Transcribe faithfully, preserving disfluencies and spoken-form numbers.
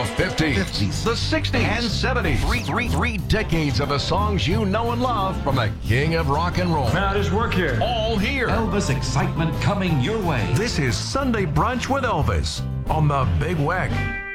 fifties, fifties, the sixties, and seventies. Three, three, three decades of the songs you know and love from the king of rock and roll. Now, there's work here. All here. Elvis excitement coming your way. This is Sunday Brunch with Elvis on the Big Wagon.